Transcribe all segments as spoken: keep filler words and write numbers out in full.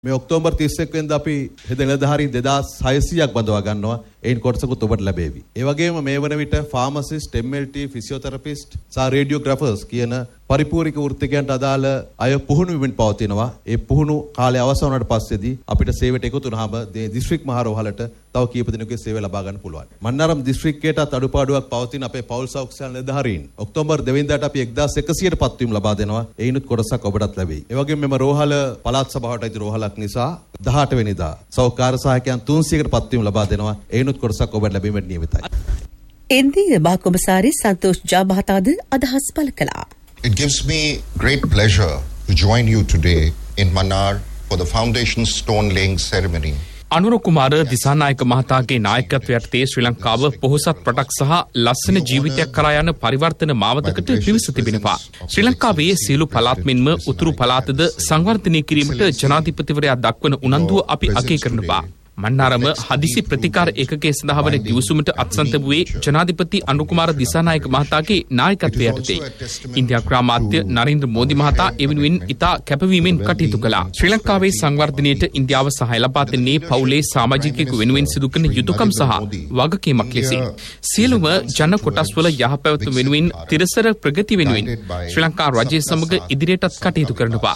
මේ ඔක්තෝබර් තිස් එක් වෙනිදා අපි හෙද නිලධාරීන් දෙදාස් හයසීයක් බඳවා ගන්නවා. එයින් කොටසකුත් ඔබට ලැබේවි. ඒ වගේම මේ වන විට ෆාමසිස්ට්, එම් එල් ටී, ෆිසියෝതെරපිස්ට් සහ රේඩියෝග්‍රාෆර්ස් කියන පරිපූර්ණික වෘත්තිකයන්ට අදාළ අය පුහුණු වෙමින් පවතිනවා. ඒ පුහුණු කාලය අවසන් වුණාට පස්සේදී අපිට සේවයට එකතු වුණාම දිස්ත්‍රික් මහරෝහලට තව කීප දිනකේ සේවය ලබා ගන්න පුළුවන්. මන්නාරම් දිස්ත්‍රික්කයටත් අඩුපාඩුවක් පවතින අපේ පෞල් සෞඛ්‍ය නිලධාරීන් ඔක්තෝබර් දෙක වෙනිදාට අපි එක්දාස් එකසියට පත්වීම් ලබා දෙනවා. එයිනුත් කොටසක් ඔබටත් ලැබෙයි. ඒ වගේම මෙම රෝහල පළාත් සභාවට අයිති රෝහලක් නිසා දහඅට වෙනිදා සෞඛ්‍ය සහායකයන් තුන්සියයකට පත්වීම් ලබා දෙනවා. එයිනුත් කොටසක් ඔබට ලැබීමට නියමිතයි. ඉන්දිය මහකොමසාරි සන්තෝෂ් ජා මහතාද අදහස් පළ කළා. It gives me great pleasure to join you today in Mannar for the foundation stone laying ceremony. Anura Kumara Dissanayake මහතාගේ නායකත්වය යටතේ ශ්‍රී ලංකාව පොහොසත් රටක් සහ ලස්සන ජීවිතයක් කරා යන පරිවර්තන මාවතකට පිවිස තිබෙනවා. ශ්‍රී ලංකාවේ සියලු පළාත් මෙන්ම උතුරු පළාතද සංවර්ධනය කිරීමට ජනාධිපතිවරයා දක්වන උනන්දුව අපි අගය කරනවා. මන්නාරම හදිසි ප්‍රතිකාර ඒකකයේ සඳහා වන දිවසුමට අත්සන්ත වූයේ ජනාධිපති අනුර කුමාර දිසානායක මහතාගේ නායකත්වය යටතේ. ඉන්දියා ග්‍රාමාත්‍ය නරින්ද්‍ර මෝදි මහතා එවෙනුවෙන් ඉතා කැපවීමෙන් කටයුතු කළා. ශ්‍රී ලංකාවේ සංවර්ධනයට ඉන්දියාව සහාය ලබා දෙන්නේ පවුලේ සමාජිකයෙකු වෙනුවෙන් සිදු කරන යුතුයකම් සහ වගකීමක් ලෙසින්. සියලුම ජන කොටස්වල යහපැවැත්ම වෙනුවෙන් තිරසර ප්‍රගති වෙනුවෙන් ශ්‍රී ලංකා රජය සමග ඉදිරියටත් කටයුතු කරනවා.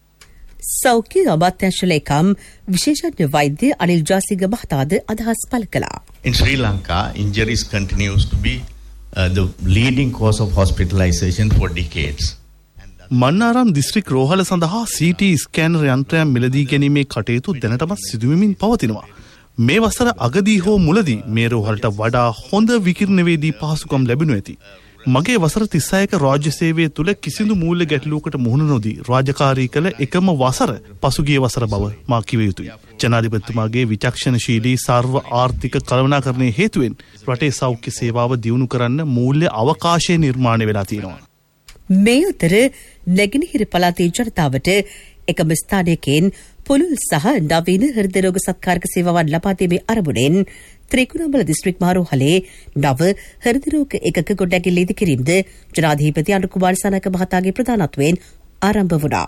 සෞඛ්‍ය අමාත්‍යාංශ ලේකම් විශේෂඥ වෛද්‍ය අනිල් ජාසිංග මහතාද අදහස් පළ කළා. In Sri Lanka, injuries continues to be uh, the leading cause of hospitalization for decades. Mannar district රෝහල සඳහා සී ටී ස්කෑනර් යන්ත්‍රයන් මිලදී ගැනීමේ කටයුතු දැනටමත් සිදුවෙමින් පවතිනවා. මේ වසර අගදී හෝ මුලදී මේ රෝහලට වඩා හොඳ විකිරණවේදී පහසුකම් ලැබෙනු ඇති. මගේ වසර තිස්හයක රාජ්‍ය සේවය තුළ කිසිදු මූල්‍ය ගැටලුවකට මුහුණ නොදී රාජකාරී කළ එකම වසර පසුගිය වසර බව මා කිව යුතුයි. ජනාධිපතිතුමාගේ විචක්ෂණශීලී සර්ව ආර්ථික කළමනාකරණයේ හේතුවෙන් රටේ සෞඛ්‍ය සේවාව දියුණු කරන්න මූල්‍ය අවකාශය නිර්මාණය වෙලා තියෙනවා. මේ අතර නැගෙනහිර පළාතේ ජනතාවට එකම ස්ථානයකින් පුළුල් සහ නවීන හෘද රෝග සත්කාරක සේවාවන් ලබා දීමේ අරමුණෙන් ත්‍රිකුණාමල දිස්ත්‍රික් මහරෝහලේ නව හෘද රෝග එකක ගොඩනැගිල්ල ඉදිකිරීමද ජනාධිපති අනුර කුමාර දිසානායක මහතාගේ ප්‍රධානත්වයෙන් ආරම්භ වුණා.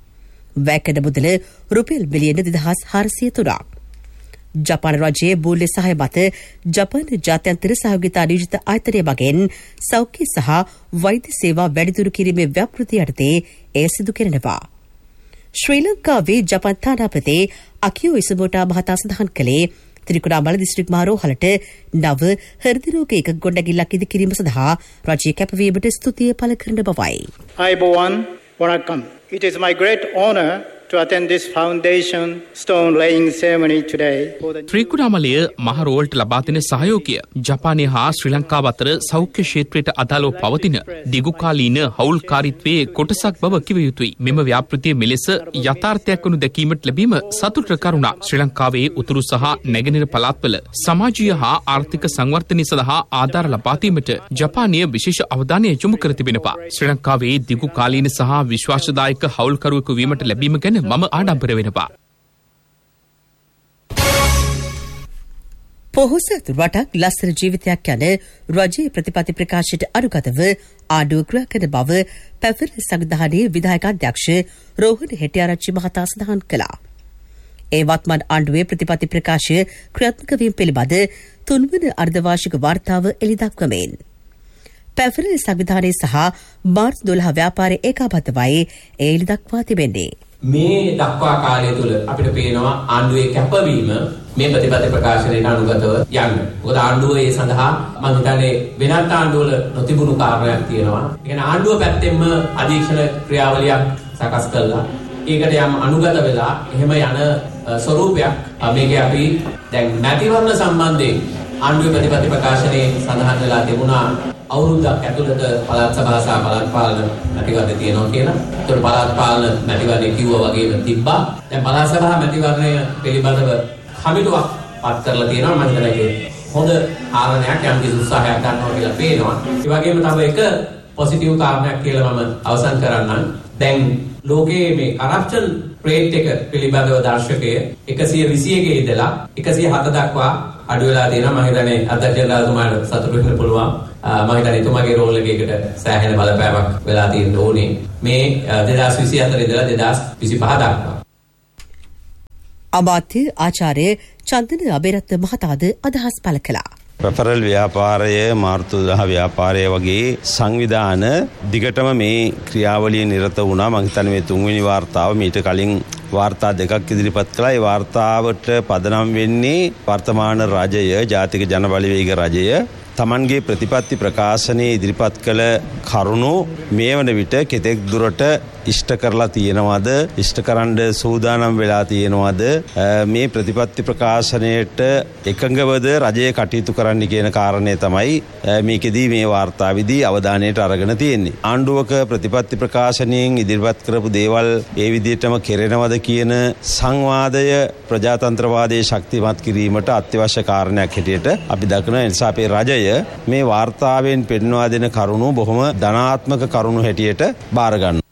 වැකඩ මුදල රුපියල් මිලියන දෙදහස් හාරසිය තුනක්. ජපාන රජයේ මූල්‍ය සහාය මත ජපාන ජාත්‍යන්තර සහයෝගිතා නියෝජිත ආයතනය මගින් සෞඛ්‍ය සහ වෛද්‍ය සේවා වැඩිදුරු කිරීමේ ව්‍යාපෘතිය යටතේ එය සිදු කෙරෙනවා. ශ්‍රී ලංකාවේ ජපාන් තානාපති අකියෝ ඉසුමෝටා මහතා සඳහන් කළේ ත්‍රිකුණාමල දිස්ත්‍රික් මහරෝහලට නව හෘද රෝග එකක ගොඩනැගිල්ලක් ඉදිකිරීම සඳහා රජයේ කැපවීමට ස්තුතිය පළ කරන බවයි. අයබෝවන් වණක්කම්. It is my great honor to attend this foundation stone laying ceremony today. Trincomalee මහරෝහලට ලබා දෙන සහයෝගය ජපානය හා ශ්‍රී ලංකාව අතර සෞඛ්‍ය ක්ෂේත්‍රයට අදාළව පවතින දිගුකාලීන හවුල්කාරීත්වයේ කොටසක් බව කිව යුතුයි. මෙම ව්‍යාපෘතිය මෙලෙස යථාර්ථයක් වනු දැකීමට ලැබීම සතුට කරුණක්. ශ්‍රී ලංකාවේ උතුරු සහ නැගෙනහිර පළාත්වල සමාජීය හා ආර්ථික සංවර්ධනය සඳහා ආධාර ලබා දීමට ජපානය විශේෂ අවධානය යොමු කර තිබෙනවා. ශ්‍රී ලංකාවේ දිගුකාලීන සහ විශ්වාසදායක හවුල්කරුවෙකු වීමට ලැබීම ගැන මම ආඩම්බර වෙනවා. පොහොසත් රටක් ලස්සන ජීවිතයක් යන රජයේ ප්‍රතිපත්ති ප්‍රකාශයට අනුගතව ආණ්ඩුව ක්‍රියා කරන බව පැවැරි සංවිධානයේ විධායක අධ්‍යක්ෂ රෝහණ හෙටිආරච්චි මහතා සඳහන් කළා. ඒ වත්මන් ආණ්ඩුවේ ප්‍රතිපත්ති ප්‍රකාශය ක්‍රියාත්මක වීම පිළිබඳ තුන්වන අර්ධවාර්ෂික වාර්තාව එළිදක්වමින් පැවැරි සංවිධානයේ සහ මාර්තු දොළහ ව්‍යාපාරයේ ඒකාබද්ධවයි එළිදක්වා තිබෙන්නේ. මේ දක්වා කාලය තුල අපිට පේනවා ආණ්ඩුවේ කැපවීම මේ ප්‍රතිපත්ති ප්‍රකාශනයට අනුගතව යන්න. මොකද ආණ්ඩුව ඒ සඳහා මම හිතන්නේ වෙනත් ආණ්ඩුවල නොතිබුණු කාරණයක් තියෙනවා. ඒ කියන්නේ ආණ්ඩුව පැත්තෙන්ම අධීක්ෂණ ක්‍රියාවලියක් සකස් කළා. ඒකට යම් අනුගත වෙලා එහෙම යන ස්වරූපයක් මේකේ අපි දැන් මැතිවරණ සම්බන්ධයෙන් ආණ්ඩුවේ ප්‍රතිපත්ති ප්‍රකාශනයේ සඳහන් වෙලා තිබුණා අවුරුද්දක් ඇතුළත පළාත් සභා සහ පළාත් පාලන මැතිවරණ තියෙනවා කියලා. ඒතකොට පළාත් පාලන මැතිවරණය කිව්වා වගේම තිබ්බා. දැන් පළාත් සභා මැතිවරණය පිළිබඳව කමිටුවක් පත් කරලා තියෙනවා. මම හිතන්නේ ඒක හොඳ කාරණයක් යම් කිසි උත්සාහයක් ගන්නවා කියලා පේනවා. ඒ වගේම තව එක පොසිටිව් කාරණයක් කියලා මම අවසන් කරන්නම්. දැන් ලෝකයේ මේ කරප්ෂන් රේට් එක පිළිබඳව දර්ශකය එකසිය විසි එකේ ඉඳලා එකසිය හත දක්වා අඩු වෙලා තියෙනවා. මම හිතන්නේ අධ්‍යක්ෂ ජනරාල්තුමාට සතුටු වෙන්න පුළුවන්. මම හිතන්නේ එතුමාගේ රෝල් එකකට සෑහෙන බලපෑමක් වෙලා තියෙන්න ඕනේ මේ දෙදාස් විසි හතර ඉඳලා දෙදාස් විසි පහ දක්වා. අමාත්‍ය ආචාර්ය චන්දන අබේරත්න මහතාද අදහස් පළ කළා. රෙෆරල් ව්‍යාපාරය මාර්තු දහ ව්‍යාපාරය වගේ සංවිධාන දිගටම මේ ක්‍රියාවලිය නිරත වුණා. මම හිතන්නේ මේ තුන්වෙනි වාර්තාව මීට කලින් වාර්තා දෙකක් ඉදිරිපත් කළා. ඒ වාර්තාවට පදනම් වෙන්නේ වර්තමාන රජය, ජාතික ජනබලවේග රජය තමන්ගේ ප්‍රතිපත්ති ප්‍රකාශනයේ ඉදිරිපත් කළ කරුණු මේ වන විට කෙතෙක් දුරට ඉෂ්ට කරලා තියෙනවද, ඉෂ්ට කරන්න සූදානම් වෙලා තියෙනවද, මේ ප්‍රතිපත්ති ප්‍රකාශනයට එකඟවද රජය කටයුතු කරන්න කියන කාරණය තමයි මේකෙදී මේ වාර්තාවේදී අවධානයට අරගෙන තියෙන්නේ. ආණ්ඩුවක ප්‍රතිපත්ති ප්‍රකාශනයෙන් ඉදිරිපත් කරපු දේවල් ඒ විදිහටම කෙරෙනවද කියන සංවාදය ප්‍රජාතන්ත්‍රවාදයේ ශක්තිමත් කිරීමට අත්‍යවශ්‍ය කාරණයක් හැටියට අපි දක්වන නිසා අපේ රජය මේ වාර්තාවෙන් පෙන්වා දෙන කරුණු බොහොම ධනාත්මක කරුණු හැටියට බාර ගන්නවා.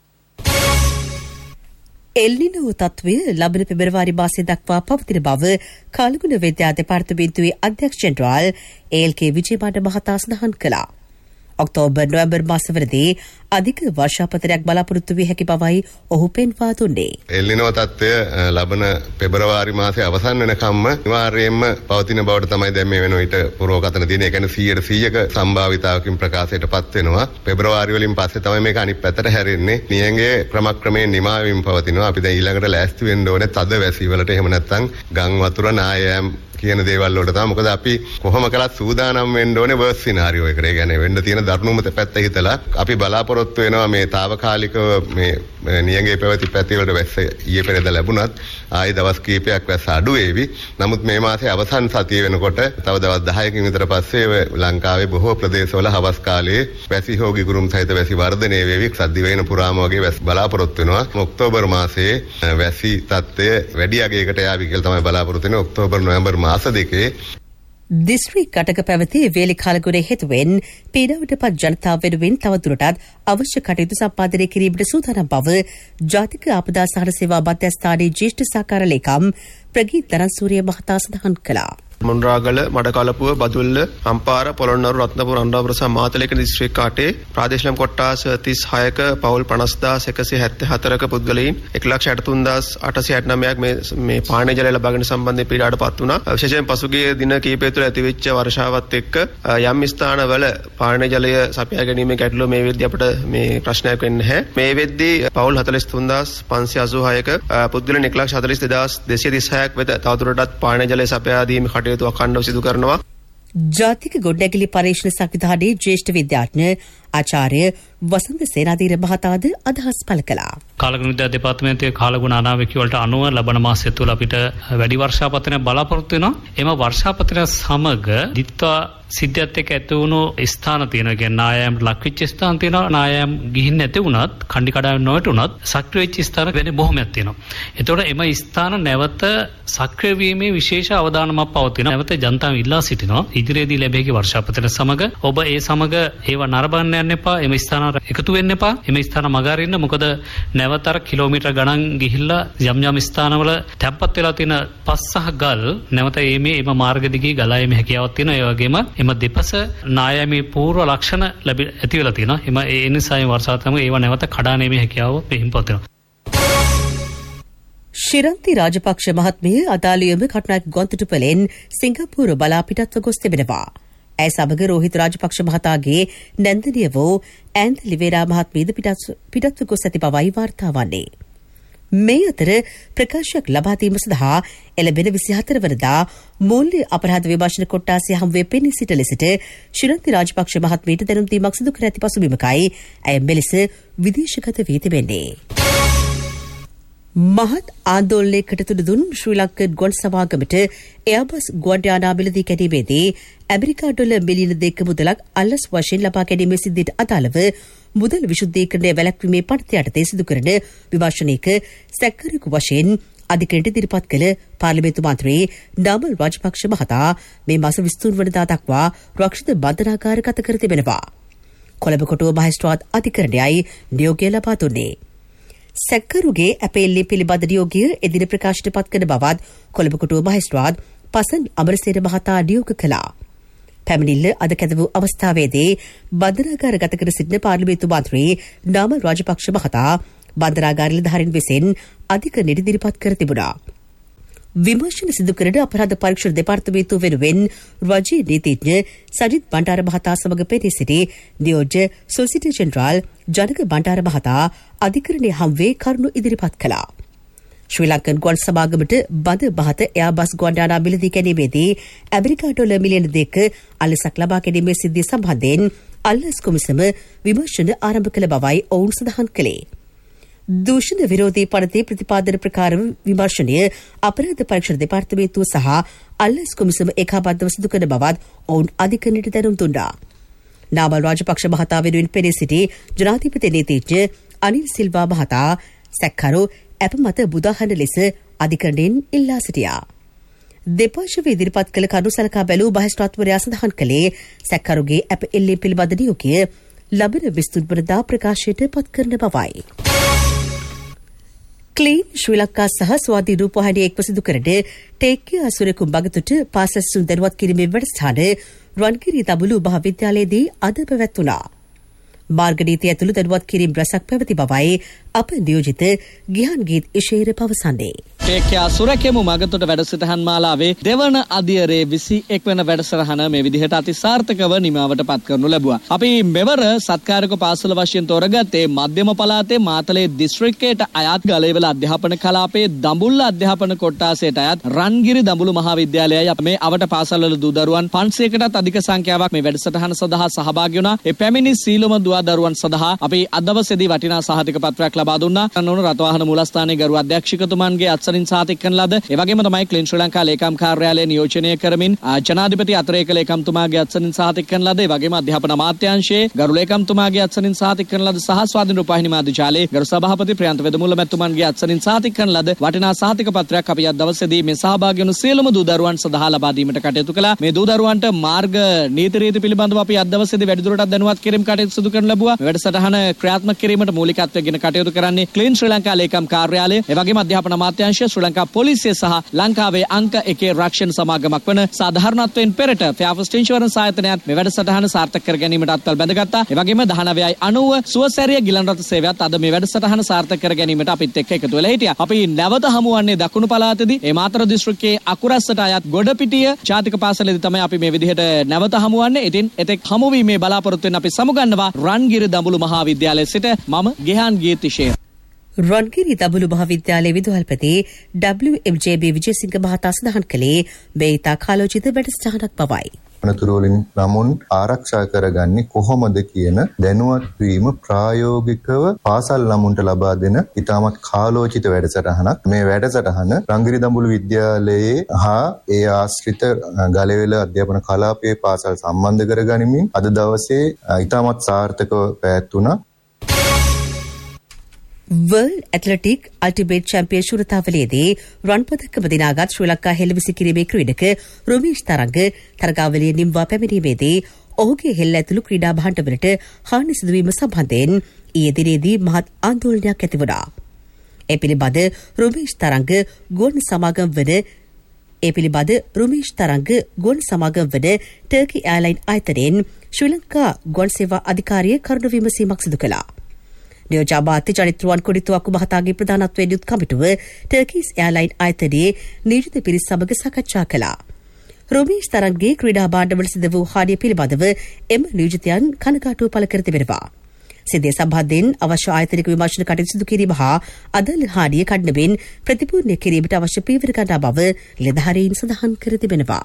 එල්නිනෝ තත්ත්වය ලබන පෙබරවාරි මාසය දක්වා පවතින බව කාලගුණ විද්‍යා දෙපාර්තමේන්තුවේ අධ්‍යක්ෂ ජෙනරාල් ඒ.එල්.කේ. විජේමාන මහතා සඳහන් කළා. ඔක්තෝබර් නොවැම්බර් මාසවලදී අධික වර්ෂාපතනයක් බලාපොරොත්තු විය හැකි බවයි ඔහු පෙන්වා දුන්නේ. එල්නිනෝ තත්ත්වය ලබන පෙබරවාරි මාසයේ අවසන් වෙනකම්ම අනිවාර්යයෙන්ම පවතින බවට තමයි දැන් මේ වෙන විට පුරෝකතන දින. ඒ කියන්නේ සීයට සීයක සම්භාවිතාවකින් ප්‍රකාශයටපත් වෙනවා. පෙබරවාරි වලින් පස්සේ තමයි මේක අනිත් පැත්තට හැරෙන්නේ. නියඟේ ක්‍රමක්‍රමයෙන් නිමාවීම පවතිනවා. අපි දැන් ඊළඟට ලෑස්ති වෙන්න ඕනේ තද වැසි වලට. එහෙම නැත්නම් ගම් වතුර නායෑම් කියන දේවල් වලට තමයි. මොකද අපි කොහොම කළත් සූදානම් වෙන්න ඕනේ වර්ස් සිනාරියෝ එකට. ඒ කියන්නේ වෙන්න තියෙන දරුණුම පැත්ත හිතලා අපි බලාපොරොත්තු වෙනවා මේ తాවකාලිකව මේ නියඟේ පැවති පැති වලට වැස්ස ඊයේ පෙරේද ලැබුණත් ආයේ දවස් කීපයක් වැස්ස අඩු වේවි. නමුත් මේ මාසේ අවසන් සතිය වෙනකොට තව දවස් දහයකින් විතර පස්සේ ලංකාවේ බොහෝ ප්‍රදේශවල හවස් කාලයේ වැසි හෝ ගිගුරුම් සහිත වැසි වර්ධනය වේවි. සද්දිවයින පුරාම වගේ වැස් බලාපොරොත්තු වෙනවා. ඔක්තෝබර් මාසයේ වැසි තත්ත්වය වැඩි අගයකට යාවි කියලා තමයි බලාපොරොත්තු වෙන්නේ. ඔක්තෝබර් නොවැම්බර් මාස දෙකේ දිස්ත්‍රික් අටක පැවති වේලි කාලගුණය හේතුවෙන් පීඩාවට පත් ජනතාව වෙනුවෙන් තවදුරටත් අවශ්‍ය කටයුතු සම්පාදනය කිරීමට සූදානම් බව ජාතික ආපදා සහන සේවා මධ්‍යස්ථානයේ ජ්‍යෙෂ්ඨ සහකාර ලේකම් ප්‍රගීත් දරන්සූරිය මහතා සඳහන් කළා. මොණරාගල, මඩකලපුව, බදුල්ල, අම්පාර, පොළොන්නරු, රත්නපුර, අනුරාධපුර සහ මාතලේක දිස්ත්‍රික් කාටේ ප්‍රාදේශීය කොට්ටාස තිස් හයක පවුල් පනස් හදාස් එකසිය හැත්තෑ හතරක පුද්ගලයන් එක ලක්ෂ අට තුන්දාස් අටසිය අට නවයක් මේ මේ පානීය ජලය ලබා ගැනීම සම්බන්ධයෙන් පීඩාවටපත් වුණා. විශේෂයෙන් පසුගිය දින කිහිපය තුළ ඇතිවෙච්ච වර්ෂාවත් එක්ක යම් ස්ථානවල පානීය ජලය සපයා ගැනීමේ ගැටලුව මේ වෙද්දී අපිට මේ ප්‍රශ්නයක් වෙන්නේ නැහැ. මේ වෙද්දී පවුල් හතළිස් තුන්දාස් පන්සිය අසූ හයක පුද්ගලයන් එක ලක්ෂ හතළිස් දෙදාස් දෙසිය තිස් හයක් වෙත තවදුරටත් පානීය ජලය සපයා දීමේ කටයුතු අඛණ්ඩව සිදු කරනවා. ජාතික ගොඩනැගිලි පරීක්ෂණ සංවිධානයේ ජ්‍යෙෂ්ඨ විද්‍යාඥ ආචාර්ය වසන්ත සේනාධීර මහතාද අදහස් පළ කළා. කාලගුණ විද්‍යා දෙපාර්තමේන්තුවේ කාලගුණ අනාවැකිය වලට අනුව ලබන මාසය තුළ අපිට වැඩි වර්ෂාපතනයක් බලාපොරොත්තු වෙනවා. එම වර්ෂාපතනය සමග දිත්වා සිද්ධියත් එක්ක ඇති වුණු ස්ථාන තියෙනවා. කියන්නේ නායෑම්ට ලක්වෙච්ච ස්ථාන තියෙනවා. නායෑම් ගිහින් නැති වුණත්, කණ්ඩි කඩාවෙන් නොවැටුණත් සක්‍රිය වෙච්ච ස්ථාන වෙන්නේ බොහොමයක් තියෙනවා. එතකොට එම ස්ථාන නැවත සක්‍රිය වීමේ විශේෂ අවධානමක් පවතිනවා. නැවත ජනතාව ඉල්ලා සිටිනවා. ඉදිරියේදී ලැබෙහි වර්ෂාපතන සමග ඔබ ඒ සමග ඒව නරඹන්න යන්න එපා. එම ස්ථාන එකතු වෙන්න එපා. එම ස්ථාන මගහරින්න. මොකද නැවතර කිලෝමීටර් ගණන් ගිහිල්ලා යම් යම් ස්ථානවල තැම්පත් වෙලා තියෙන පස් සහ ගල් නැවත මේ එම මාර්ග දිගේ ගලා යීමේ හැකියාවක් තියෙනවා. ඒ වගේම එම දෙපස නායමේ පූර්ව ලක්ෂණ ලැබි ඇති වෙලා තියෙනවා. එම ඒ නිසා මේ වර්ෂාතම ඒව නැවත කඩා නැමේ හැකියාව මෙහිම පවතිනවා. ශිරන්ති රාජපක්ෂ මහත්මිය අදාළියම කටුනායක ගොන්තටුපලෙන් සිංගප්පූරු බලා පිටත්ව ගොස් තිබෙනවා. ඇය සමග රෝහිත රාජපක්ෂ මහතාගේ නැන්දනිය වූ ඇන්ද ලිවේරා මහත්මියද පිටත්ව ගොස් ඇති බවයි වාර්තා වන්නේ. මේ අතර ප්‍රකාශයක් ලබා දීම සඳහා එළඹෙන විසිහතර වනදා මූල්‍ය අපරාධ විමර්ශන කොට්ටාසය හමුවේ පෙනී සිට ලෙසට ශිරන්ති රාජපක්ෂ මහත්මියට දැනුම් දීමක් සිදු කර ඇති පසුබිමකයි ඇය මෙලෙස විදේශගත වී තිබෙන්නේ. මහත් ආන්දෝලනයකට තුඩු දුන් ශ්‍රී ලංකන් ගොන් සමාගමට එයාබස් ගුවන් යානා මිලදී ගැනීමේදී ඇමරිකා ඩොලර් මිලියන දෙක මුදලක් අල්ලස් වශයෙන් ලබා ගැනීමේ සිද්ධියට අදාළව මුදල් විශුද්ධීකරණය වැළැක්වීමේ පනත යටතේ සිදු කරන විමර්ශනයක සැකකරුවෙකු වශයෙන් අධිකරණයට ඉදිරිපත් කළ පාර්ලිමේන්තු මන්ත්‍රී නාමල් රාජපක්ෂ මහතා මේ මාස විසිතුන් වනදා දක්වා රක්ෂිත බන්ධනාගාර ගත කර තිබෙනවා. කොළඹ කොටුව මහේස්ත්‍රාත් අධිකරණයයි නියෝගය ලබා දුන්නේ. සැකකරුගේ අපේල්ලේ පිළිබඳ නියෝගය එදින ප්‍රකාශයට පත් කරන බවත් කොළඹ කොටුව මහේස්ත්‍රාත් පසන් අමරසේන මහතා නියෝග කළා. පැමිණිල්ල අද කැද වූ අවස්ථාවේදී බන්ධනාගාර ගත කර සිටින පාර්ලිමේන්තු මන්ත්‍රී නාමල් රාජපක්ෂ මහතා බන්ධනාගාර නිලධාරීන් විසින් අධිකරණයට ඉදිරිපත් කර තිබුණා. විමර්ශන සිදු කරන අපරාධ පරීක්ෂණ දෙපාර්තමේන්තුව වෙනුවෙන් රජයේ නීතිඥ සජිත් බණ්ඩාර මහතා සමග පෙනී සිටි නියෝජ්‍ය සොලිසිටර් ජෙනරාල් ජනක බණ්ඩාර මහතා අධිකරණයේ හමුවේ කරුණු ඉදිරිපත් කළා. ශ්‍රී ලංකන් ගුවන් සමාගමට බද බහත එයාබස් ගුවන් යානා මිලදී ගැනීමේදී ඇමරිකා ඩොලර් මිලියන දෙක අලසක් ලබා ගැනීමේ සිද්ධිය සම්බන්ධයෙන් අල්ලස් කොමිසම විමර්ශන ආරම්භ කළ බවයි ඔවුන් සඳහන් කළේ. දූෂණ විරෝධී පනතේ ප්‍රතිපාදන ප්‍රකාර විමර්ශනය අපරාධ පරීක්ෂණ දෙපාර්තමේන්තුව සහ අල්ලස් කොමිසම ඒකාබද්ධව සිදු කරන බවත් ඔවුන් අධිකරණයට දැනුම් දුන්නා. නාමල් රාජපක්ෂ මහතා වෙනුවෙන් පෙනී සිටි ජනාධිපති නීතිඥ අනිල් සිල්වා මහතා සැකකරු ඇප මත බුදාහන ලෙස අධිකරණයෙන් ඉල්ලා සිටියා. දෙපාර්ශ්ව ඉදිරිපත් කළ කරුණු සලකා බැලූ බහිස්ත්‍රාත්වරයා සඳහන් කළේ සැකකරුගේ ඇප එල්ලීම් පිළිබඳ නියෝගය ලබන විස්තෘත වනදා ප්‍රකාශයට පත් කරන බවයි. ක්ලීන් ශ්‍රී ලංකා සහ ස්වාධීන රූපවාහිනිය එක්ව සිදු කරන ටේක්කිය අසුරකුම් බගතුට පාසල් සුන් දැනුවත් කිරීමේ වැඩසටහන රන්කිරි දඹුලු මහාවිද්‍යාලයේදී අද පැවැත්වුණා. මාර්ග නීතිය ඇතුළු දැනුවත් කිරීම රැසක් පැවති බවයි අප නියෝජිත ගිහන් ගීත් ඉෂේර පවසන්නේ. ටේක්කිය අසුරකෙමු මගතුට වැඩසටහන් මාලාවේ දෙවන අදියරේ විසි එක් වන වැඩසටහන මේ විදිහට අතිසාර්ථකව නිමාවට පත් කරනු ලැබුවා. අපි මෙවර සත්කාරක පාසල වශයෙන් තෝරගත්තේ මධ්‍යම පළාතේ මාතලේ දිස්ත්‍රික්කයට අයත් ගලේවල අධ්‍යාපන කලාපයේ දඹුල්ල අධ්‍යාපන කොට්ටාසයට අයත් රන්ගිරි දඹුලු මහාවිද්‍යාලයයි මේ අවට පාසල්වල දූ දරුවන් පන්සියයකටත් අධික සංඛ්‍යාවක් මේ වැඩසටහන සඳහා සහභාගී වුණා. ඒ පැමිණි සීලම දුවා දරුවන් සඳහා අපි අද දවසේදී වටිනා සහතික පත්‍රයක් ලබා දුන්නා. අනුන රතවාහන මූලස්ථානයේ ගරු අධ්‍යක්ෂකතුමන්ගේ අත්සනින් සහතික කරන ලද ඒ වගේම තමයි ක්ලීන් ශ්‍රී ලංකා ලේකම් කාර්යාලය නියෝජනය කරමින් ජනාධිපති අතරේක ලේකම්තුමාගේ අත්සනින් සහතික කරන ලද ඒ වගේම අධ්‍යාපන අමාත්‍යාංශයේ ගරු ලේකම්තුමාගේ අත්සනින් සහතික කරන ලද සහ ස්වාධීන රූපවාහිනී මාධ්‍ය ජාලයේ ගරු සභාපති ප්‍රියන්ත වෙදමුල්ල මැතිතුමන්ගේ අත්සනින් සහතික කරන ලද වටිනා සහතික පත්‍රයක් අපි අද දවසේදී මේ සහභාගී වුණු සියලුම දූ දරුවන් සඳහා ලබා දීමට කටයුතු කළා. මේ දූ දරුවන්ට මාර්ග නීති රීති පිළිබඳව අපි අද දවසේදී වැඩිදුරටත් දැනුවත් කිරීම කටයුතු සිදු කරන ලැබුවා. වැඩසටහන ක්‍රියාත්මක කිරීමට මූලිකත්වයෙන් කටයුතු කරන්නේ ක්ලීන් ශ්‍රී ලංකා ලේකම් කාර්යාලය, ඒ වගේම අධ්‍යාපන අමාත්‍යාංශය, ශ්‍රී ලංකා පොලිසිය සහ ලංකාවේ අංක එකේ රක්ෂණ සමාගමක් වන සාධාරණත්වයෙන් පෙරට ෆෙයාර්ෆස්ට් ඉන්ෂුරන්ස් ආයතනයත් මේ වැඩසටහන සාර්ථක කර ගැනීමට අත්වල් බැඳගත්තා. ඒ වගේම දහනවයයි අනූව සුවසැරිය ගිලන් රථ සේවයත් අද මේ වැඩසටහන සාර්ථක කර ගැනීමට අපිත් එක්ක එකතු වෙලා හිටියා. අපි නැවත හමු වන්නේ දකුණු පළාතේදී ඒ මාතර දිස්ත්‍රික්කයේ අකුරැස්සට අයත් ගොඩපිටිය ජාතික පාසලේදී තමයි අපි මේ විදිහට නැවත හමු වන්නේ. ඉතින් එතෙක් හමු වීමේ බලාපොරොත්තු වෙන අපි සමුගන්නවා රන්ගිරි දඹුලු මහාවිද්‍යාලයේ සිට මම ගෙහාන් ගීතිෂේ. රන්ගිරි දඹුලු මහාවිද්‍යාලයේ විදුහල්පති ඩබ්ලිව් එම් ජේ බී විජේසිංහ මහතා සඳහන් කළේ මේ ඉතා කාලෝචිත වැඩසටහනක් බවයි. අනතුරු වලින් ළමුන් ආරක්ෂා කරගන්නේ කොහොමද කියන දැනුවත් වීම ප්‍රායෝගිකව පාසල් ළමුන්ට ලබා දෙන ඉතාමත් කාලෝචිත වැඩසටහනක්. මේ වැඩසටහන රන්ගිරි දඹුලු විද්‍යාලයේ හා ඒ ආශ්‍රිත ගලවෙල අධ්‍යාපන කලාපයේ පාසල් සම්බන්ධ කරගනිමින් අද දවසේ ඉතාමත් සාර්ථකව පැවැත්වුණා. වර්ල්ඩ් ඇත්ලටික් අල්ටිමේට් චැම්පියන් ශූරතාවලියේදී රන් පදක්කම දිනාගත් ශ්‍රී ලංකා හෙළවිසි කිරීමේ ක්‍රීඩක රොමේෂ් තරංග තරගාවලිය නිම්වා පැමිණීමේදී ඔහුගේ හෙළ ඇතුළු ක්‍රීඩා භාණ්ඩවලට හානි සිදුවීම සම්බන්ධයෙන් ඊයේ දිනේදී මහත් ආందోලනයක් ඇති වුණා. ඒ පිළිබඳ රොමේෂ් තරංග ගුවන් සමාගම් වන ඒ පිළිබඳ රොමේෂ් තරංග ගුවන් සමාගම් වන ටර්කි එයාර්ලයින් ආයතනයෙන් ශ්‍රී ලංකා ගුවන් සේවා අධිකාරිය කරුණු විමසීමක් සිදු කළා. නියෝජාමාත්‍ය ජනිත් රුවන් කොඩිතුවක්කු මහතාගේ ප්‍රධානත්වයෙන් යුත් කමිටුව ටර්කිස් එයාර්ලයින් ආයතනයේ නියෝජිත පිරිස් සමග සාකච්ඡා කළා. රොමේෂ් තරංගගේ ක්‍රීඩා භාණ්ඩවල සිදු වූ හානිය පිළිබඳව එම නියෝජිතයන් කනගාටුව පළ කර තිබෙනවා. සිද්ධිය සම්බන්ධයෙන් අවශ්‍ය ආයතනික විමර්ශන කටයුතු සිදු කිරීම හා අදාළ හානිය කඩනමින් ප්‍රතිපූර්ණය කිරීමට අවශ්‍ය පියවර ගන්නා බව නිලධාරීන් සඳහන් කර තිබෙනවා.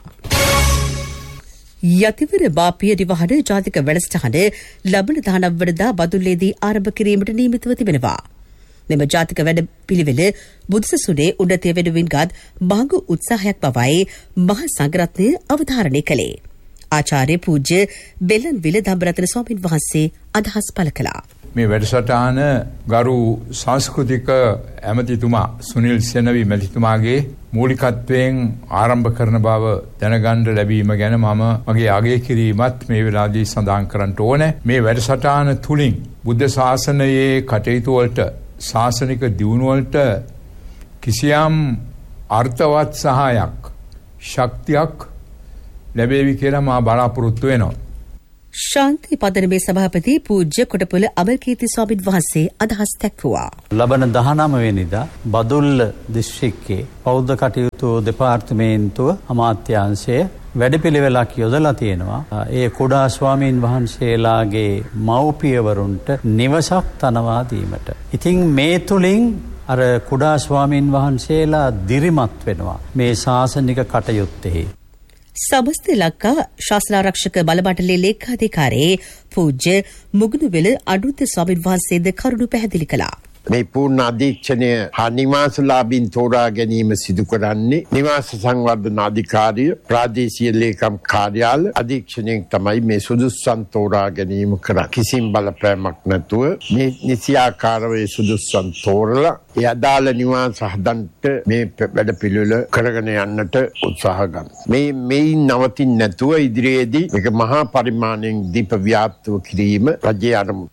යතිවර බාපිය නිවහන ජාතික වැඩසටහන ලබන දහනව වනදා බදුල්ලේදී ආරම්භ කිරීමට නියමිතව තිබෙනවා. මෙම ජාතික වැඩ පිළිවෙල බුදුසසුනේ උන්නතිය වෙනුවෙන් ගත් බාගු උත්සාහයක් බවයි මහා සංඝරත්නය අවධාරණය කළේ. ආචාර්ය පූජ්‍ය බෙලන්විල ධම්මරතන ස්වාමීන් වහන්සේ අදහස් පළ කළා. මේ වැඩසටහන ගරු සංස්කෘතික ඇමතිතුමා සුනිල් සෙනවි මැතිතුමාගේ මූලිකත්වයෙන් ආරම්භ කරන බව දැනගන්න ලැබීම ගැන මම මගේ අගය කිරීමත් මේ වෙලාවේදී සඳහන් කරන්න ඕනේ. මේ වැඩසටහන තුලින් බුද්ධ ශාසනයේ කටයුතු වලට ශාසනික දියුණුව වලට කිසියම් අර්ථවත් සහායක් ශක්තියක් ලැබෙවි කියලා මා බලාපොරොත්තු වෙනවා. ශාන්ති පදනමේ සභාපති පූජ්‍ය කොටපොළ අමරකීර්ති ස්වාමීන් වහන්සේ අදහස් දැක්වුවා. ලබන දහනවය වෙනිදා බදුල්ල දිස්ත්‍රික්කයේ බෞද්ධ කටයුතු දෙපාර්තමේන්තුව අමාත්‍යාංශය වැඩපිළිවෙලක් යොදලා තියෙනවා. ඒ කුඩා ස්වාමීන් වහන්සේලාගේ මව්පියවරුන්ට නිවසක් තනවා දීමට. ඉතින් මේ තුලින් අර කුඩා ස්වාමීන් වහන්සේලා දිරිමත් වෙනවා මේ ශාසනික කටයුත්තේ. සමස්ත ලංකා ශාසනාරක්ෂක බලමණ්ඩලයේ ලේකාධිකාරී පූජ්‍ය මුගුණුවෙල අනුරුද්ධ ස්වාමීන් වහන්සේද කරුණු පැහැදිලි කළා. මේ පූර්ණ අධීක්ෂණය හා නිවාසලාභීන් තෝරා ගැනීම සිදු කරන්නේ නිවාස සංවර්ධන අධිකාරිය ප්‍රාදේශීය ලේකම් කාර්යාල අධීක්ෂණයෙන් තමයි මේ සුදුස්සන් තෝරා ගැනීම කරන්නේ. කිසිම බලපෑමක් නැතුව මේ නිසියාකාරව සුදුස්සන් තෝරලා ඒ අදාළ නිවාස හදන්නට මේ වැඩ පිළිවෙල කරගෙන යන්නට උත්සාහ ගන්න. මේ මේන් නවතින්නේ නැතුව ඉදිරියේදී මේක මහා පරිමාණයෙන් දීප ව්‍යාප්තව කිරීම රජයේ අරමුණ.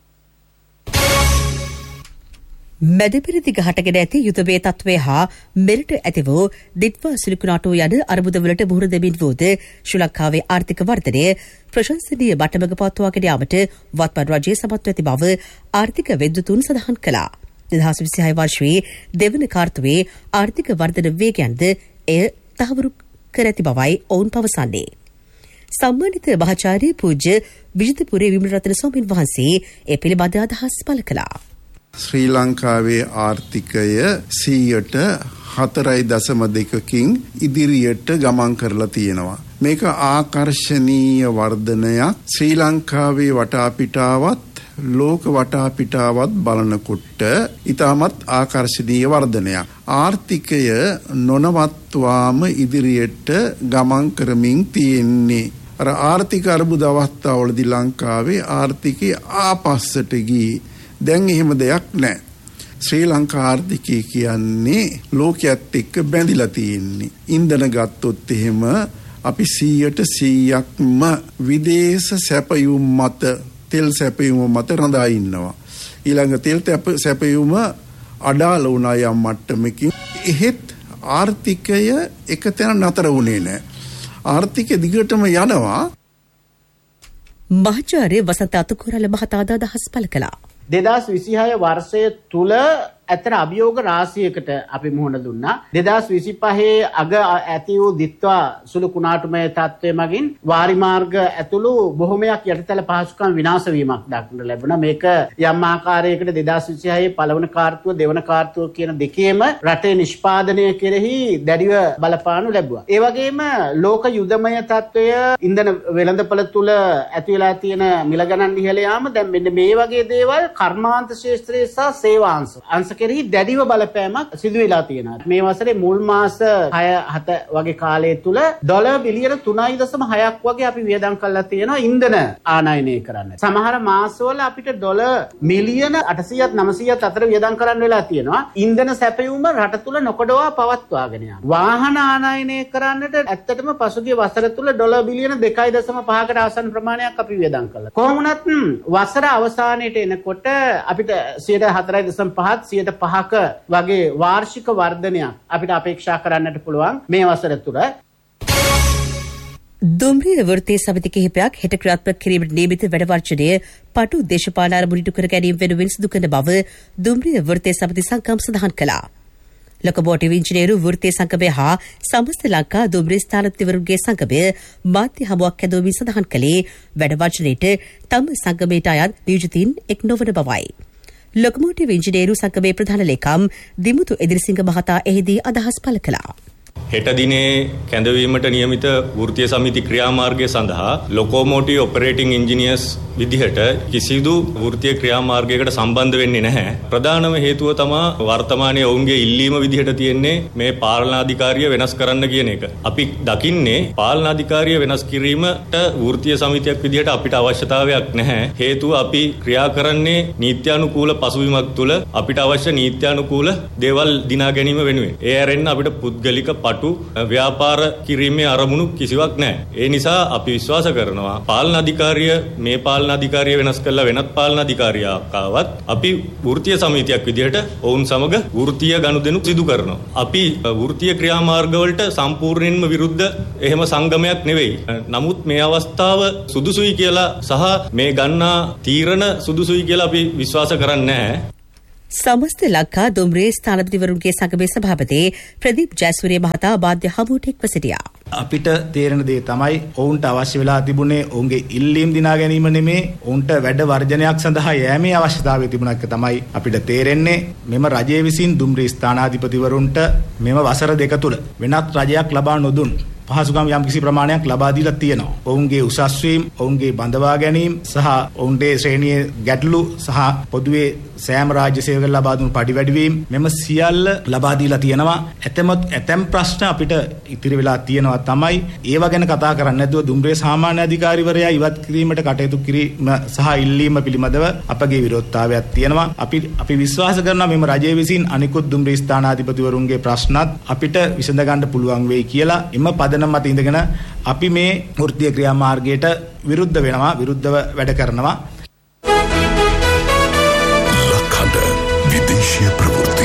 මැදපෙරදිග හටගෙන ඇති යුදවේ තත්ත්වය හා මෙරට ඇති වූ දිට්වා සිලිකුනාටෝ යන අර්බුදවලට මුහුණ දෙමින් වූද ශ්‍රී ලංකාවේ ආර්ථික වර්ධනය ප්‍රශංසනීය මට්ටමක පවත්වාගෙන යාමට වත්මන් රජය සමත් ඇති බව ආර්ථික වෙද්දතුන් සඳහන් කළා. දෙදහස් විසිහය වර්ෂයේ දෙවන කාර්තුවේ ආර්ථික වර්ධන වේගයන්ද එය තහවුරු කර ඇති බවයි ඔවුන් පවසන්නේ. සම්මානිත මහාචාර්ය පූජ්‍ය විජිතපුරේ විමලරත්න ස්වාමීන් වහන්සේ ඒ පිළිබඳ අදහස් පළ කළා. ශ්‍රී ලංකාවේ ආර්ථිකය සීයට හතරයි දශම දෙකකින් ඉදිරියට ගමන් කරලා තියෙනවා. මේක ආකර්ශනීය වර්ධනයක්. ශ්‍රී ලංකාවේ වටාපිටාවත් ලෝක වටාපිටාවත් බලනකොට ඉතාමත් ආකර්ශනීය වර්ධනයක්. ආර්ථිකය නොනවත්වාම ඉදිරියට ගමන් කරමින් තියෙන්නේ. අර ආර්ථික අර්බුද අවස්ථාවලදී ලංකාවේ ආර්ථිකය ආපස්සට ගියේ. දැන් එහෙම දෙයක් නැහැ. ශ්‍රී ලංකා ආර්ථිකය කියන්නේ ලෝකයේත් එක්ක බැඳිලා තියෙන්නේ. ඉන්ධන ගත්තොත් එහෙම අපි සීයට සීයක්ම විදේශ සැපයුම් මත තෙල් සැපයුම මත රඳා ඉන්නවා. ඊළඟ තෙල් සැපයුම අඩාල වුණා යම් මට්ටමකින්. එහෙත් ආර්ථිකය එකතැන නතර වුණේ නැහැ. ආර්ථිකය දිගටම යනවා. මහාචාර්ය වසන්ත අතුකුරල මහතා අදහස් පළ කළා. දෙදහස් විසිහය වර්ෂය තුල ඇතර අභියෝග රාශියකට අපි මුහුණ දුන්නා. දෙදහස් විසිපහේ අග ඇති වූ දිත්වා සුළු කුණාටුමය තත්ත්වය මගින් වාරි මාර්ග ඇතුළු බොහොමයක් යටිතල පහසුකම් විනාශ වීමක් දක්නට ලැබුණා. මේක යම් ආකාරයකට දෙදහස් විසිහයේ පළවන කාර්තුව දෙවන කාර්තුව කියන දෙකේම රටේ නිෂ්පාදනය කෙරෙහි දැඩිව බලපානු ලැබුවා. ඒ වගේම ලෝක යුදමය තත්ත්වය ඉන්ධන වෙළඳපොළ තුල ඇති වෙලා තියෙන මිල ගණන් ඉහළ යාම දැන් මෙන්න මේ වගේ දේවල් කර්මාන්ත ශාස්ත්‍රයේ සහ සේවාංශ අංශ කෙරෙහි දැඩිව බලපෑමක් සිදු වෙලා තියෙනවා. මේ වසරේ මුල් මාස හය හත වගේ කාලය තුල ඩොලර් බිලියන තුනයි දශම හයක් වගේ අපි වියදම් කරලා තියෙනවා ඉන්ධන ආනයනය කරන්න. සමහර මාසවල අපිට ඩොලර් මිලියන අටසියයත් නවසියයත් අතර වියදම් කරන්න වෙලා තියෙනවා. ඉන්ධන සැපයුම රට තුල නොකඩවා පවත්වාගෙන යනවා. වාහන ආනයනය කරන්නට ඇත්තටම පසුගිය වසර තුල ඩොලර් බිලියන දෙකයි දශම පහකට ආසන්න ප්‍රමාණයක් අපි වියදම් කළා. කොහොම වුණත් වසර අවසානයේට එනකොට අපිට සියයට හතරයි දශම පහත් සියයට පහක වගේ වාර්ෂික වර්ධනයක් අපිට අපේක්ෂා කරන්නට පුළුවන් මේ වසර තුල. දුම්රිය වෘත්තීය සමිති කිහිපයක් හෙට ක්‍රියාත්මක කිරීමට නියමිත වැඩ වර්ජනය පටු දේශපාලන අරමුණු ඉටු කර ගැනීම වෙනුවෙන් සිදු කරන බව දුම්රිය වෘත්තීය සමිති සංගම් සඳහන් කළා. ලොකෝමෝටිව් ඉංජිනේරු වෘත්තීය සංගමය හා සමස්ත ලංකා දුම්රිය ස්ථානාධිපතිවරුන්ගේ සංගමය මාධ්‍ය හමුවක් ඇදවමින් සඳහන් කළේ වැඩ වර්ජනයට තම සංගමයට අයත් නියෝජිතයින් එක් නොවන බවයි. ලොකෝමෝටිව් ඉංජිනේරු සංගමේ ප්‍රධාන ලේකම් දිමුතු එදිරිසිංහ මහතා එහිදී අදහස් පළ කළා. හෙට දිනේ කැඳවීමට නියමිත වෘත්තීය සමිති ක්‍රියාමාර්ගය සඳහා ලොකෝමෝටිව් ඔපරේටිං ඉංජිනියර්ස් විදිහට කිසිදු වෘත්තීය ක්‍රියාමාර්ගයකට සම්බන්ධ වෙන්නේ නැහැ. ප්‍රධානම හේතුව තමයි වර්තමානයේ ඔවුන්ගේ ඉල්ලීම විදිහට තියෙන්නේ මේ පාලනාධිකාරිය වෙනස් කරන්න කියන එක. අපි දකින්නේ පාලනාධිකාරිය වෙනස් කිරීමට වෘත්තීය සමිතියක් විදිහට අපිට අවශ්‍යතාවයක් නැහැ. හේතුව අපි ක්‍රියා කරන්නේ නීත්‍යානුකූල පසුබිමක් තුළ අපිට අවශ්‍ය නීත්‍යානුකූල දේවල් දිනා ගැනීම වෙනුවෙන්. ඒ ඇරෙන්න අපිට පුද්ගලික පටු ව්‍යාපාර කිරීමේ අරමුණු කිසිවක් නැහැ. ඒ නිසා අපි විශ්වාස කරනවා පාලන අධිකාරිය මේ පාලන පාලන අධිකාරිය වෙනස් කළා වෙනත් පාලන අධිකාරියක් ආවත් අපි වෘත්තීය සමිතියක් විදිහට ඔවුන් සමග වෘත්තීය ගනුදෙනු සිදු කරනවා. අපි වෘත්තීය ක්‍රියාමාර්ගවලට සම්පූර්ණයෙන්ම විරුද්ධ එහෙම සංගමයක් නෙවෙයි. නමුත් මේ අවස්ථාව සුදුසුයි කියලා සහ මේ ගන්නා තීරණ සුදුසුයි කියලා අපි විශ්වාස කරන්නේ නැහැ. සමස්ත ලංකා දුම්රිය ස්ථානාධිපතිවරුන්ගේ සංගමේ සභාපති ප්‍රදීප් ජයසූරිය මහතා බාධ්‍ය හමුවට එක්ව සිටියා. අපිට තේරෙන දේ තමයි ඔවුන්ට අවශ්‍ය වෙලා තිබුණේ ඔවුන්ගේ ඉල්ලීම් දිනා ගැනීම නෙමේ ඔවුන්ට වැඩ වර්ජනයක් සඳහා යෑමේ අවශ්‍යතාවය තිබුණක් තමයි අපිට තේරෙන්නේ. මෙම රජය විසින් දුම්රිය ස්ථානාධිපතිවරුන්ට මෙම වසර දෙක තුල වෙනත් රජයක් ලබා නොදුන් පහසුකම් යම් කිසි ප්‍රමාණයක් ලබා දීලා තියෙනවා. ඔවුන්ගේ උසස් වීම, ඔවුන්ගේ බඳවා ගැනීම සහ ඔවුන්ගේ ශ්‍රේණියේ ගැටලු සහ පොදුවේ සෑම රාජ්‍ය සේවකයන් ලබා දුන් පඩි වැඩි වීම මෙම සියල්ල ලබා දීලා තියෙනවා. ඇතැම් ඇතැම් ප්‍රශ්න අපිට ඉතිරි වෙලා තියෙනවා තමයි. ඒව ගැන කතා කරන්නේ නැතුව දුම්රිය සාමාන්‍ය අධිකාරිවරයා ඉවත් කිරීමට කටයුතු කිරීම සහ ඉල්ලීම පිළිබඳව අපගේ විරෝධතාවයක් තියෙනවා. අපි අපි විශ්වාස කරනවා මෙම රජය විසින් අනිකුත් දුම්රිය ස්ථානාධිපතිවරුන්ගේ ප්‍රශ්නත් අපිට විසඳ ගන්න පුළුවන් වෙයි කියලා. එම පද මත ඉඳගෙන අපි මේ වෘත්තීය ක්‍රියාමාර්ගයට විරුද්ධ වෙනවා විරුද්ධව වැඩ කරනවා. ලක්හඬ විදේශීය ප්‍රවෘත්ති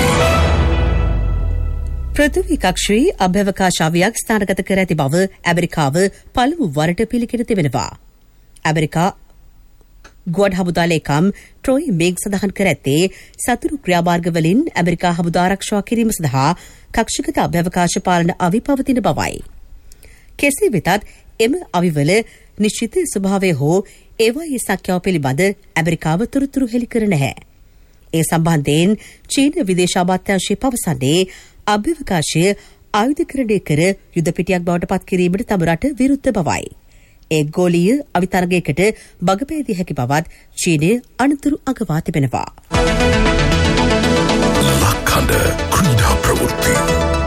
පෘථිවි කක්ෂයේ අභ්‍යවකාශ අවියක් ස්ථානගත කර ඇති බව ඇමරිකාව පළමු වරට පිළිගෙන තිබෙනවා. ඇමරිකා ගොඩ හමුදා ලේකම් ට්‍රොයි මේග් සඳහන් කර ඇත්තේ සතුරු ක්‍රියාමාර්ගවලින් ඇමරිකා හමුදා ආරක්ෂා කිරීම සඳහා කක්ෂගත අභ්‍යවකාශ පාලන අවි පවතින බවයි. කෙසේ වෙතත් එම අවිවල නිශ්චිත ස්වභාවය හෝ ඒවායේ සක්‍යාව පිළිබඳ ඇමරිකාව තොරතුරු හෙළි කර නැහැ. ඒ සම්බන්ධයෙන් චීන විදේශ අමාත්‍යාංශය පවසන්නේ අභ්‍යවකාශය ආයුධකරණය කර යුද පිටියක් බවට පත් කිරීමට තම රට විරුද්ධ බවයි. ඒ ගෝලීය අවිතරගයකට බගපෑදිය හැකි බවත් චීනය අනතුරු අගවා තිබෙනවා. ලක්හඬ ක්‍රීඩා ප්‍රවෘත්ති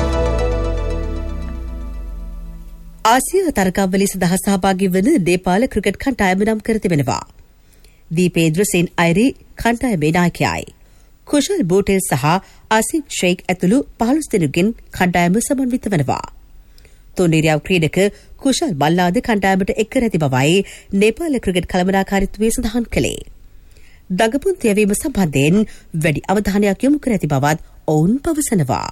ආසියා තරගාවලි සඳහා සහභාගී වන නේපාල ක්‍රිකට් කණ්ඩායම නම් කර තිබෙනවා. දීපේන්ද්‍ර සෙන් අයිරි කණ්ඩායමේ නායකයායි. කුෂල් බෝටෙල් සහ ආසිෆ් ෂේක් ඇතුළු පහළොස් දෙනෙකුගෙන් කණ්ඩායම සමන්විත වෙනවා. තුන්නිරියව් ක්‍රීඩක කුෂල් බල්ලාද කණ්ඩායමට එක් කර ඇති බවයි නේපාල ක්‍රිකට් කළමනාකාරීත්වයේ සඳහන් කළේ. දඟපුන් තියවීම සම්බන්ධයෙන් වැඩි අවධානයක් යොමු කර ඇති බවත් ඔවුන් පවසනවා.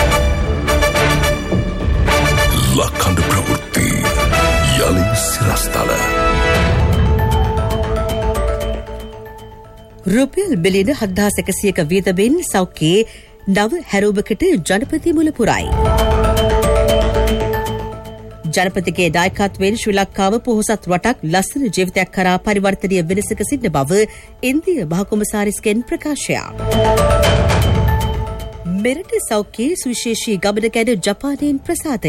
ලක්හඬ ප්‍රවෘත්ති යලි සිරස්තල රුපියල් බිලියන හත්දාස් එකසියක වියදමින් සෞඛ්‍යයේ නව හැරෝබකට ජනපති මුල පුරයි. ජනපතිගේ නායකත්වයෙන් ශ්‍රී ලංකාව පොහොසත් රටක් ලස්සන ජීවිතයක් කරා පරිවර්තනීය වෙනසක සිටින බව ඉන්දිය මහකොමසාරිස්ගෙන් ප්‍රකාශයක්. මෙරට සෞඛ්‍යයේ සුවිශේෂී ගමන ගැන ජපානයෙන් ප්‍රසාදය.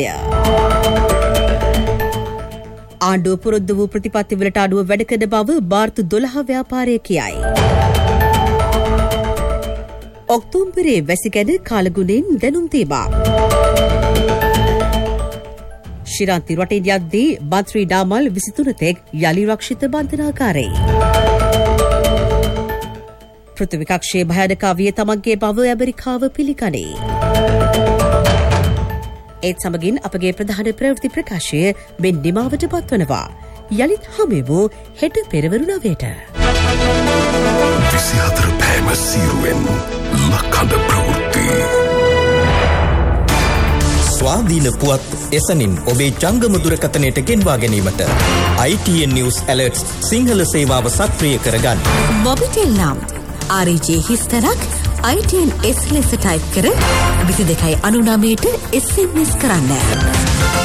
ආණ්ඩුව පුරුද්ද වූ ප්‍රතිපත්තිවලට අනුව වැඩ කරන බව බාර්තු දොළහ ව්‍යාපාරය කියයි. ඔක්තෝබරේ වැසි ගැන කාලගුණෙන් දැනුම් දීමක්. ශිරාන්ති රටින් යද්දී මන්ත්‍රී නාමල් විසිතුන තෙක් යලි රක්ෂිත බන්ධනාගාරයේ. පෘථිවි කක්ෂයේ භයානක අවිය තමන්ගේ බව ඇමරිකාව පිළිගනී. ඒත් සමගින් අපගේ ප්‍රධාන ප්‍රවෘත්ති ප්‍රකාශය මෙන් නිමාවට පත්වනවා. යළිත් හමුවෙමු හෙට පෙරවරු නවයට. විසිහතර පෑම සීරුවෙන් ලක්හඬ ප්‍රවෘත්ති. ස්වාධීන පුවත් එසනින් ඔබේ ජංගම දුරකථනයට ගෙන්වා ගැනීමට I T N News Alerts Sinhala සේවාව සක්‍රිය කරගන්න. මොබිටෙල් නම් R J හිස්තරක් I T N S ලෙස ටයිප් කර විසි දෙකයි අනු නවයට S M S කරන්න.